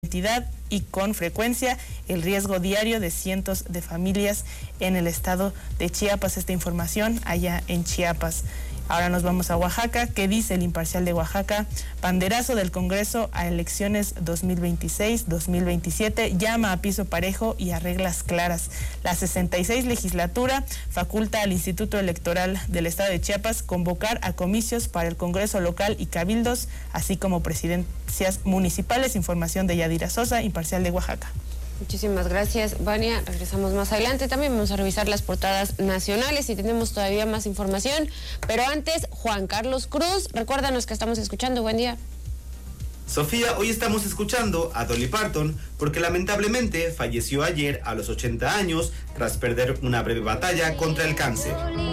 entidad y con frecuencia el riesgo diario de cientos de familias en el estado de Chiapas. Esta información allá en Chiapas. Ahora nos vamos a Oaxaca. ¿Qué dice el Imparcial de Oaxaca? Banderazo del Congreso a elecciones 2026-2027. Llama a piso parejo y a reglas claras. La 66 legislatura faculta al Instituto Electoral del Estado de Chiapas convocar a comicios para el Congreso local y cabildos, así como presidencias municipales. Información de Yadira Sosa, Imparcial de Oaxaca. Muchísimas gracias, Vania. Regresamos más adelante. También vamos a revisar las portadas nacionales y tenemos todavía más información. Pero antes, Juan Carlos Cruz, recuérdanos que estamos escuchando. Buen día. Sofía, hoy estamos escuchando a Dolly Parton porque lamentablemente falleció ayer a los 80 años tras perder una breve batalla contra el cáncer.